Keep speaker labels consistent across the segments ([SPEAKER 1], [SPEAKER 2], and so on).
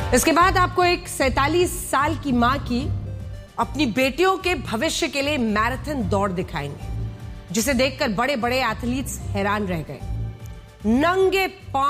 [SPEAKER 1] इसके बाद आपको एक 47 साल की मां की अपनी बेटियों के भविष्य के लिए मैराथन दौड़ दिखाएंगे, जिसे देखकर बड़े बड़े एथलीट्स हैरान रह गए। नंगे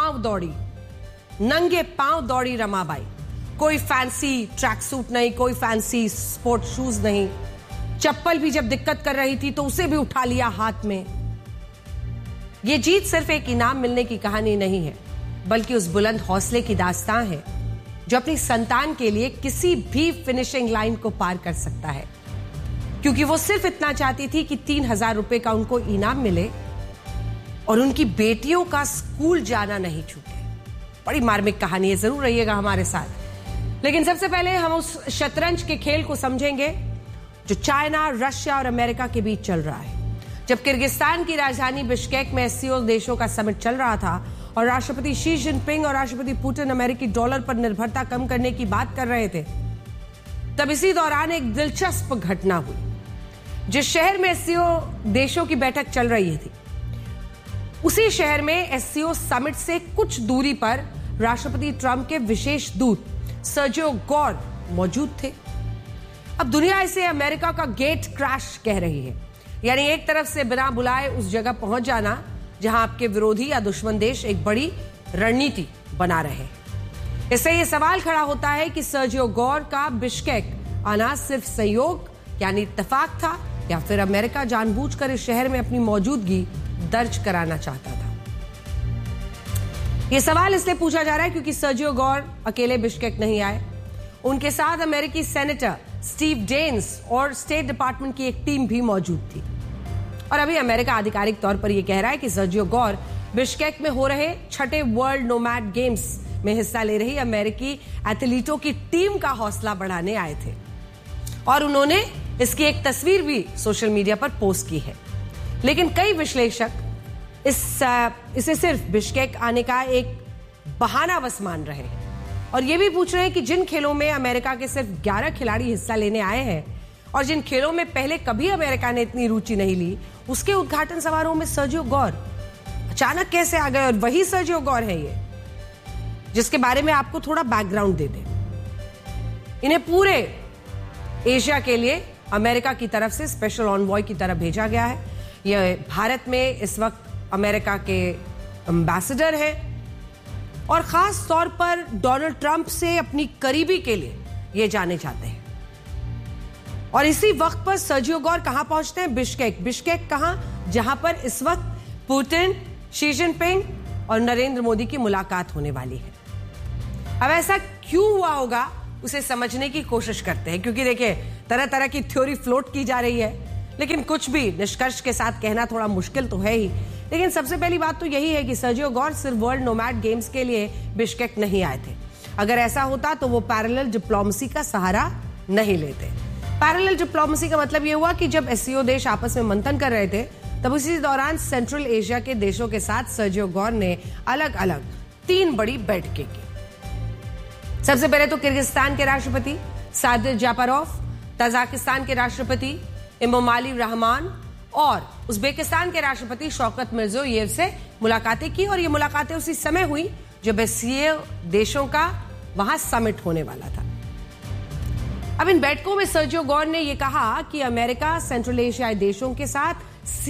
[SPEAKER 1] पांव दौड़ी रमाबाई। कोई फैंसी ट्रैक सूट नहीं, कोई फैंसी स्पोर्ट शूज नहीं। चप्पल भी जब दिक्कत कर रही थी तो उसे भी उठा लिया हाथ में। यह जीत सिर्फ एक इनाम मिलने की कहानी नहीं है, बल्कि उस बुलंद हौसले की दास्तां है जो अपनी संतान के लिए किसी भी फिनिशिंग लाइन को पार कर सकता है, क्योंकि वो सिर्फ इतना चाहती थी कि 3,000 रुपए का उनको इनाम मिले और उनकी बेटियों का स्कूल जाना नहीं छूटे। बड़ी मार्मिक कहानी है, जरूर रहिएगा हमारे साथ। लेकिन सबसे पहले हम उस शतरंज के खेल को समझेंगे जो चाइना, रशिया और अमेरिका के बीच चल रहा है। जब किर्गिस्तान की राजधानी बिश्केक में एससीओ देशों का समिट चल रहा था और राष्ट्रपति शी जिनपिंग और राष्ट्रपति पुतिन अमेरिकी डॉलर पर निर्भरता कम करने की बात कर रहे थे, तब इसी दौरान एक दिलचस्प घटना हुई। जिस शहर में एससीओ देशों की बैठक चल रही थी, उसी शहर में एससीओ समिट से कुछ दूरी पर राष्ट्रपति ट्रंप के विशेष दूत सर्जियो गोर मौजूद थे। अब दुनिया इसे अमेरिका का गेट क्रैश कह रही है, यानी एक तरफ से बिना बुलाए उस जगह पहुंच जाना जहां आपके विरोधी या दुश्मन देश एक बड़ी रणनीति बना रहे हैं। इससे यह सवाल खड़ा होता है कि सर्जियो गोर का बिश्केक आना सिर्फ संयोग यानी इत्तेफाक था, या फिर अमेरिका जानबूझकर इस शहर में अपनी मौजूदगी दर्ज कराना चाहता था। यह सवाल इसलिए पूछा जा रहा है क्योंकि सर्जियो गोर अकेले बिश्केक नहीं आए। उनके साथ अमेरिकी सेनेटर स्टीव डेन्स और स्टेट डिपार्टमेंट की एक टीम भी मौजूद थी। और अभी अमेरिका आधिकारिक तौर पर यह कह रहा है कि सर्जियो गोर बिश्केक में हो रहे 6ठे वर्ल्ड नोमैड गेम्स में हिस्सा ले रही अमेरिकी एथलीटों की टीम का हौसला बढ़ाने आए थे, और उन्होंने इसकी एक तस्वीर भी सोशल मीडिया पर पोस्ट की है। लेकिन कई विश्लेषक इसे सिर्फ बिश्केक आने का एक बहाना बस मान रहे हैं, और यह भी पूछ रहे हैं कि जिन खेलों में अमेरिका के सिर्फ 11 खिलाड़ी हिस्सा लेने आए हैं और जिन खेलों में पहले कभी अमेरिका ने इतनी रुचि नहीं ली, उसके उद्घाटन समारोह में सर्जियो गोर अचानक कैसे आ गए। और वही सर्जियो गोर है ये, जिसके बारे में आपको थोड़ा बैकग्राउंड दे दें। इन्हें पूरे एशिया के लिए अमेरिका की तरफ से स्पेशल ऑनवॉय की तरफ भेजा गया है। यह भारत में इस वक्त अमेरिका के एम्बेसडर हैं और खास तौर पर डोनाल्ड ट्रंप से अपनी करीबी के लिए ये जाने जाते हैं। और इसी वक्त पर सर्जियो गोर कहां पहुंचते हैं? बिश्केक। बिश्केक कहां? जहां पर इस वक्त पुतिन, शी जिनपिंग और नरेंद्र मोदी की मुलाकात होने वाली है। अब ऐसा क्यों हुआ होगा उसे समझने की कोशिश करते हैं, क्योंकि देखिए तरह तरह की थ्योरी फ्लोट की जा रही है, लेकिन कुछ भी निष्कर्ष के साथ कहना थोड़ा मुश्किल तो है ही। लेकिन सबसे पहली बात तो यही है कि सर्जियो गोर सिर्फ वर्ल्ड नोमैड गेम्स के लिए बिश्केक नहीं आए थे। अगर ऐसा होता तो वो पैरेलल डिप्लोमेसी का सहारा नहीं लेते। पैरेलल डिप्लोमेसी का मतलब यह हुआ कि जब एससीओ देश आपस में मंथन कर रहे थे, तब उसी दौरान सेंट्रल एशिया के देशों के साथ सर्जियो गोर ने अलग अलग 3 बड़ी बैठकें की। सबसे पहले तो किर्गिस्तान के राष्ट्रपति सादिर जापारोव, तजाकिस्तान के राष्ट्रपति इमोमाली रहमान और उज्बेकिस्तान के राष्ट्रपति शौकत मिर्जियोयेव से मुलाकातें की। और ये मुलाकातें उसी समय हुई जब एससीओ देशों का वहां समिट होने वाला था। अब इन बैठकों में सर्जियो गोर ने यह कहा कि अमेरिका सेंट्रल एशियाई देशों के साथ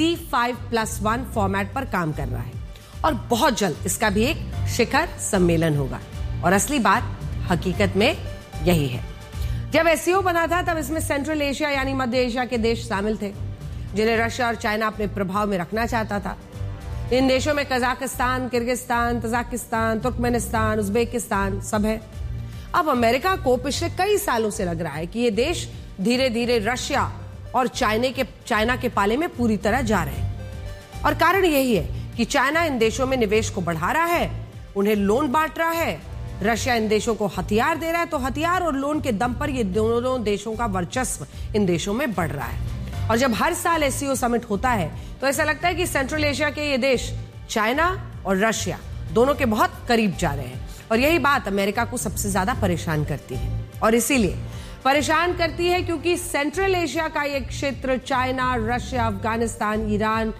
[SPEAKER 1] C5+1 फॉर्मेट पर काम कर रहा है और बहुत जल्द इसका भी एक शिखर सम्मेलन होगा। और असली बात हकीकत में यही है। जब एससीओ बना था तब इसमें सेंट्रल एशिया यानी मध्य एशिया के देश शामिल थे, जिन्हें रशिया और चाइना अपने प्रभाव में रखना चाहता था। इन देशों में Kazakhstan, Kyrgyzstan, Tajikistan, Turkmenistan, Uzbekistan सब है। अब अमेरिका को पिछले कई सालों से लग रहा है कि ये देश धीरे धीरे रशिया और चाइना के पाले में पूरी तरह जा रहे हैं। और कारण यही है कि चाइना इन देशों में निवेश को बढ़ा रहा है, उन्हें लोन बांट रहा है। रशिया इन देशों को हथियार दे रहा है, तो हथियार और लोन के दम पर ये दोनों देशों का वर्चस्व इन देशों में बढ़ रहा है। और जब हर साल एससीओ समिट होता है तो ऐसा लगता है कि सेंट्रल एशिया के ये देश चाइना और रशिया दोनों के बहुत करीब जा रहे हैं। और यही बात अमेरिका को सबसे ज्यादा परेशान करती है। और इसीलिए परेशान करती है क्योंकि सेंट्रल एशिया का ये क्षेत्र China, Russia, Afghanistan, Iran,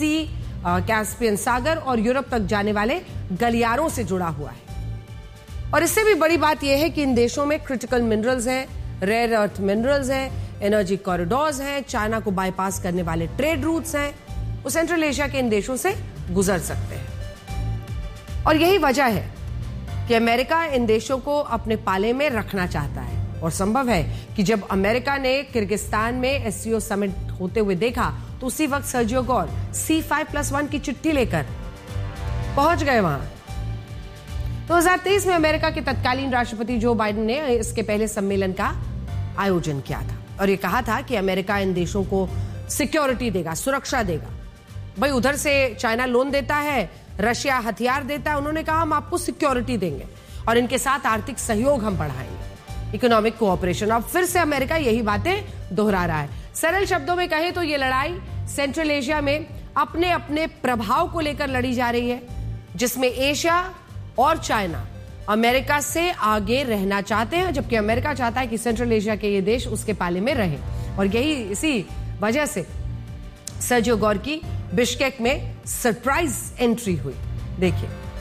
[SPEAKER 1] Caspian सागर और यूरोप तक जाने वाले गलियारों से जुड़ा हुआ है। और इससे भी बड़ी बात यह है कि इन देशों में क्रिटिकल मिनरल्स हैं, रेयर अर्थ मिनरल्स हैं, एनर्जी कॉरिडोर्स हैं, चाइना को बाईपास करने वाले ट्रेड रूट्स हैं। वो सेंट्रल एशिया के इन देशों से गुजर सकते हैं। और यही वजह है कि अमेरिका इन देशों को अपने पाले में रखना चाहता है। और संभव है कि जब अमेरिका ने किर्गिस्तान में SCO समिट होते हुए देखा तो उसी वक्त सर्जियो गौर C5+1 की चिट्ठी लेकर पहुंच गए वहां। 2023 में अमेरिका के तत्कालीन राष्ट्रपति जो बाइडेन ने इसके पहले सम्मेलन का आयोजन किया था और यह कहा था कि अमेरिका इन देशों को सिक्योरिटी देगा, सुरक्षा देगा। भाई उधर से चाइना लोन देता है, रशिया हथियार देता है, उन्होंने कहा हम आपको सिक्योरिटी देंगे और इनके साथ आर्थिक सहयोग हम बढ़ाएंगे, इकोनॉमिक कोऑपरेशन। अब फिर से अमेरिका यही बातें दोहरा रहा है। सरल शब्दों में कहें तो ये लड़ाई सेंट्रल एशिया में अपने अपने प्रभाव को लेकर लड़ी जा रही है, जिसमें एशिया और चाइना अमेरिका से आगे रहना चाहते हैं, जबकि अमेरिका चाहता है कि सेंट्रल एशिया के ये देश उसके पाले में रहे। और यही इसी वजह से सर्जियो गौर की बिश्केक में सरप्राइज एंट्री हुई। देखिए।